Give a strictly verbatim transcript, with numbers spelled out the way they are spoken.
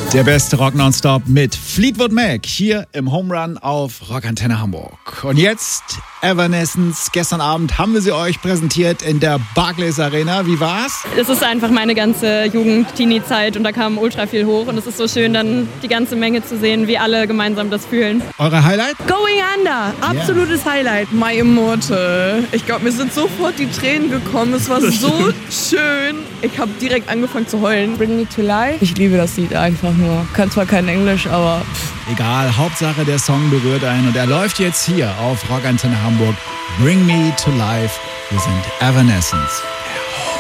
Der beste Rock nonstop mit Fleetwood Mac hier im Home Run auf Rockantenne Hamburg. Und jetzt Evanescence. Gestern Abend haben wir sie euch präsentiert in der Barclays Arena. Wie war's? Es ist einfach meine ganze Jugend, Teenie-Zeit und da kam ultra viel hoch und es ist so schön, dann die ganze Menge zu sehen, wie alle gemeinsam das fühlen. Eure Highlight? Going Under, absolutes yeah. Highlight. My Immortal. Ich glaube, mir sind sofort die Tränen gekommen. Es war so schön. Ich habe direkt angefangen zu heulen. Bring Me to Life. Ich liebe das Lied einfach nur. Kann zwar kein Englisch, aber... Egal, Hauptsache der Song berührt einen und er läuft jetzt hier auf Rockantenne Hamburg. Bring Me to Life. Wir sind Evanescence.